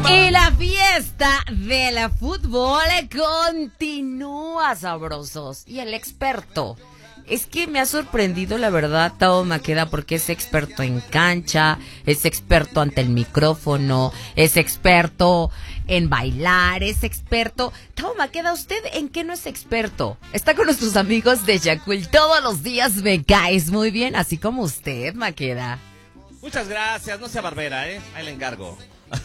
Y la fiesta del fútbol continúa, sabrosos. Y el experto, es que me ha sorprendido, la verdad, Tavo Maqueda, porque es experto en cancha, es experto ante el micrófono, es experto en bailar, es experto. Tavo Maqueda, ¿usted en qué no es experto? Está con nuestros amigos de Yakult. Todos los días me caes muy bien, así como usted, Maqueda. Muchas gracias, no sea barbera, ahí le encargo.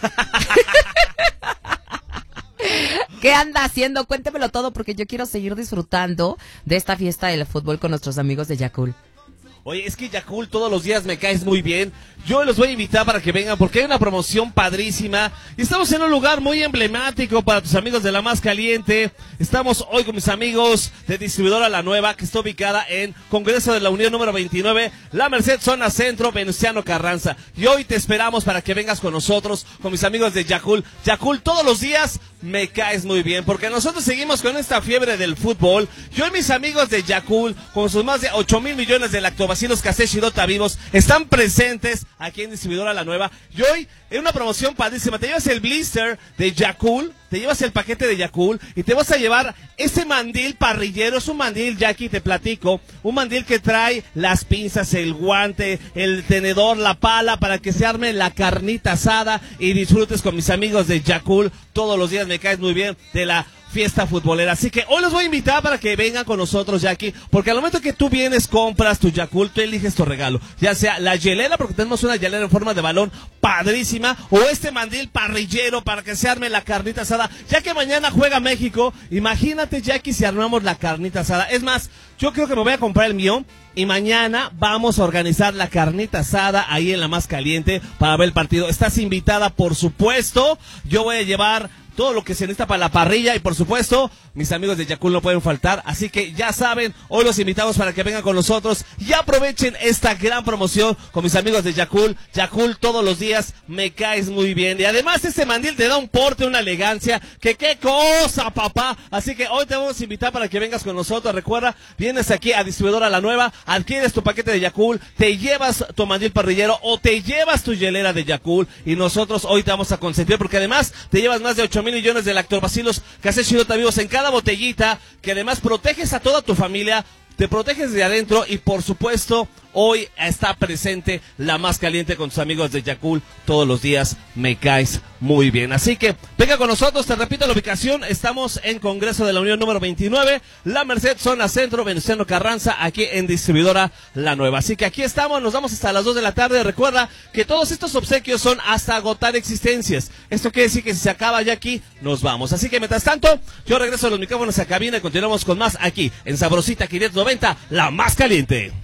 ¿Qué anda haciendo? Cuéntemelo todo porque yo quiero seguir disfrutando de esta fiesta del fútbol con nuestros amigos de Yakult. Oye, es que Yakult todos los días me caes muy bien. Yo los voy a invitar para que vengan porque hay una promoción padrísima. Y estamos en un lugar muy emblemático para tus amigos de La Más Caliente. Estamos hoy con mis amigos de Distribuidora La Nueva, que está ubicada en Congreso de la Unión número 29, La Merced, zona centro, Venustiano Carranza. Y hoy te esperamos para que vengas con nosotros, con mis amigos de Yakult. Yakult todos los días me caes muy bien, porque nosotros seguimos con esta fiebre del fútbol. Yo y mis amigos de Yakult, con sus más de 8,000 millones de lactobacilos casé Shirota vivos, están presentes aquí en Distribuidora La Nueva. Y hoy, en una promoción padrísima, te llevas el blister de Yakult, te llevas el paquete de Yakult y te vas a llevar ese mandil parrillero. Es un mandil, Jackie, te platico, un mandil que trae las pinzas, el guante, el tenedor, la pala, para que se arme la carnita asada y disfrutes con mis amigos de Yakult. Todos los días me caes muy bien de la fiesta futbolera. Así que hoy los voy a invitar para que vengan con nosotros, Jackie, porque al momento que tú vienes, compras tu Yakult, tú eliges tu regalo, ya sea la hielera, porque tenemos una hielera en forma de balón padrísima, o este mandil parrillero para que se arme la carnita asada, ya que mañana juega México. Imagínate, Jackie, si armamos la carnita asada. Es más, yo creo que me voy a comprar el mío y mañana vamos a organizar la carnita asada ahí en La Más Caliente para ver el partido. Estás invitada, por supuesto. Yo voy a llevar todo lo que se necesita para la parrilla y, por supuesto, mis amigos de Yakult no pueden faltar. Así que ya saben, hoy los invitamos para que vengan con nosotros y aprovechen esta gran promoción con mis amigos de Yakult. Yakult todos los días me caes muy bien. Y además este mandil te da un porte, una elegancia, que qué cosa, papá. Así que hoy te vamos a invitar para que vengas con nosotros. Recuerda, vienes aquí a Distribuidora La Nueva, adquieres tu paquete de Yakult, te llevas tu mandil parrillero o te llevas tu hielera de Yakult y nosotros hoy te vamos a consentir porque además te llevas más de 8,000 millones de lactobacilos casé Shirota vivos en cada botellita, que además proteges a toda tu familia, te proteges de adentro y, por supuesto, hoy está presente La Más Caliente con tus amigos de Yakult. Todos los días me caes muy bien. Así que venga con nosotros, te repito la ubicación, estamos en Congreso de la Unión número 29, La Merced, zona centro, Venustiano Carranza, aquí en Distribuidora La Nueva. Así que aquí estamos, nos vamos hasta las 2 de la tarde. Recuerda que todos estos obsequios son hasta agotar existencias. Esto quiere decir que si se acaba ya aquí, nos vamos. Así que mientras tanto, yo regreso a los micrófonos a cabina y continuamos con más aquí en Sabrosita 590, La Más Caliente.